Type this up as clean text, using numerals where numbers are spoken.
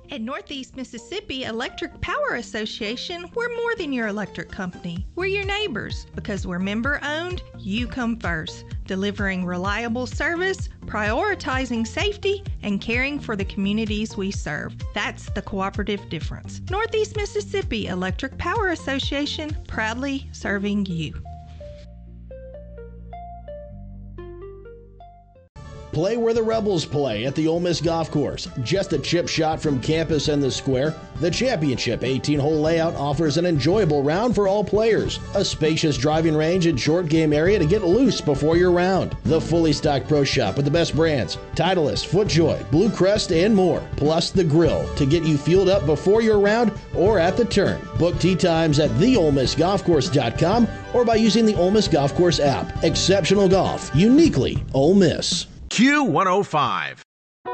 At Northeast Mississippi Electric Power Association, we're more than your electric company. We're your neighbors. Because we're member-owned, you come first. Delivering reliable service, prioritizing safety, and caring for the communities we serve. That's the cooperative difference. Northeast Mississippi Electric Power Association, proudly serving you. Play where the Rebels play at the Ole Miss Golf Course. Just a chip shot from campus and the square, the championship 18-hole layout offers an enjoyable round for all players. A spacious driving range and short game area to get loose before your round. The fully stocked pro shop with the best brands, Titleist, FootJoy, Blue Crest, and more. Plus the grill to get you fueled up before your round or at the turn. Book tee times at theolemissgolfcourse.com or by using the Ole Miss Golf Course app. Exceptional golf, uniquely Ole Miss. Q105.